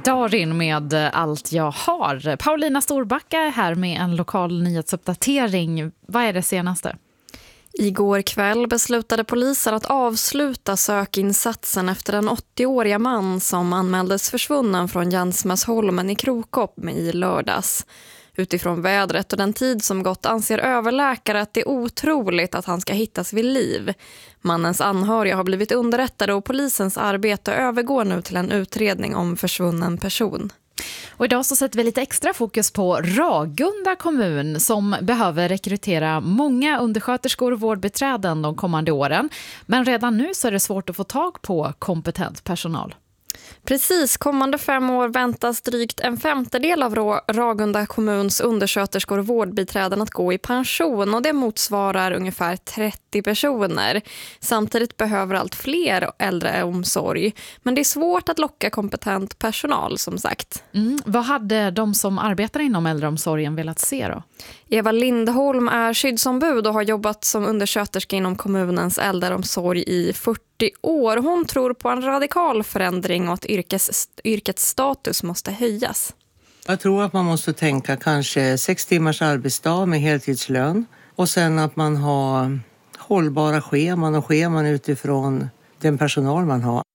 Darin med Allt jag har. Paulina Storbacka är här med en lokal nyhetsuppdatering. Vad är det senaste? Igår kväll beslutade polisen att avsluta sökinsatsen efter en 80-åriga man som anmäldes försvunnen från Jansmäsholmen i Krokopp i lördags. Utifrån vädret och den tid som gått anser överläkare att det är otroligt att han ska hittas vid liv. Mannens anhöriga har blivit underrättade och polisens arbete övergår nu till en utredning om försvunnen person. Och idag så sätter vi lite extra fokus på Ragunda kommun som behöver rekrytera många undersköterskor och vårdbiträden de kommande åren. Men redan nu så är det svårt att få tag på kompetent personal. Precis, kommande 5 år väntas drygt en femtedel av Ragunda kommuns undersköterskor och vårdbiträden att gå i pension och det motsvarar ungefär 30 personer. Samtidigt behöver allt fler äldreomsorg, men det är svårt att locka kompetent personal som sagt. Vad hade de som arbetar inom äldreomsorgen velat se då? Eva Lindholm är skyddsombud och har jobbat som undersköterska inom kommunens äldreomsorg i 40 år. Hon tror på en radikal förändring och att yrkets status måste höjas. Jag tror att man måste tänka kanske 6 timmars arbetsdag med heltidslön. Och sen att man har hållbara scheman och scheman utifrån den personal man har.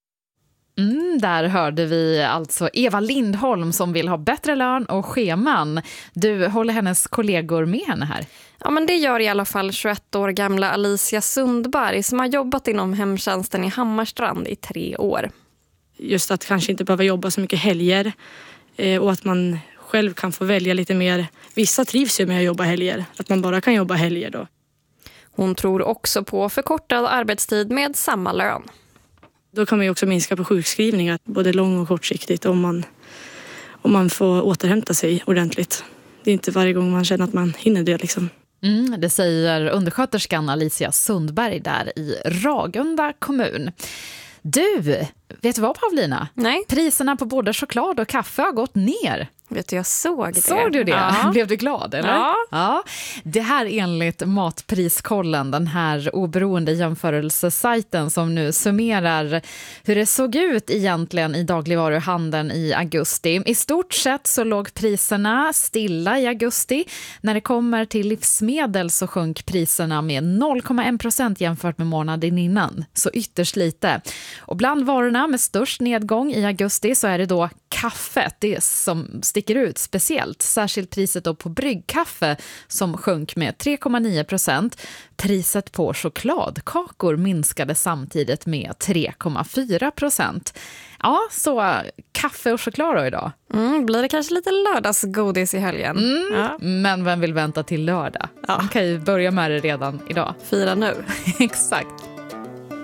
Där hörde vi alltså Eva Lindholm som vill ha bättre lön och scheman. Du håller hennes kollegor med henne här? Ja, men det gör i alla fall 21 år gamla Alicia Sundberg som har jobbat inom hemtjänsten i Hammarstrand i 3 år. Just att kanske inte behöva jobba så mycket helger och att man själv kan få välja lite mer. Vissa trivs ju med att jobba helger, att man bara kan jobba helger då. Hon tror också på förkortad arbetstid med samma lön. Då kan man ju också minska på sjukskrivningar, både lång- och kortsiktigt, om man får återhämta sig ordentligt. Det är inte varje gång man känner att man hinner det liksom. Det säger undersköterskan Alicia Sundberg där i Ragunda kommun. Du, vet du vad Paulina? Nej. Priserna på både choklad och kaffe har gått ner. Vet du, jag såg det. Såg du det? Ja. Blev du glad, eller? Ja. Det här enligt Matpriskollen, den här oberoende jämförelsesajten som nu summerar hur det såg ut egentligen i dagligvaruhandeln i augusti. I stort sett så låg priserna stilla i augusti. När det kommer till livsmedel så sjönk priserna med 0,1% jämfört med månaden innan. Så ytterst lite. Och bland varorna med störst nedgång i augusti så är det då kaffet, det som sticker ut speciellt. Särskilt priset då på bryggkaffe som sjönk med 3,9%. Priset på chokladkakor minskade samtidigt med 3,4%. Ja, så kaffe och choklad då idag. Blir det kanske lite lördagsgodis i helgen? Ja. Men vem vill vänta till lördag? Man kan ju börja med det redan idag. Fira nu. Exakt.